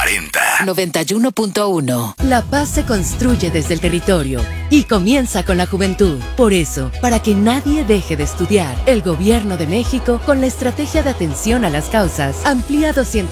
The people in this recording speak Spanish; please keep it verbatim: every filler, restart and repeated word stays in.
cuarenta. noventa y uno punto uno. La paz se construye desde el territorio y comienza con la juventud. Por eso, para que nadie deje de estudiar, el Gobierno de México, con la estrategia de atención a las causas, amplía doscientos